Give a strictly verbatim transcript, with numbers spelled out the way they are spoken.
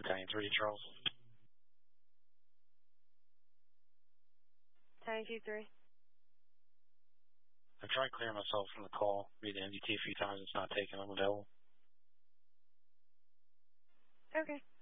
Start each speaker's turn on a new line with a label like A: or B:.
A: Battalion three, Charles.
B: Battalion two three.
A: I've tried clearing myself from the call via the M D T a few times. It's not taken. I'm available.
B: Okay.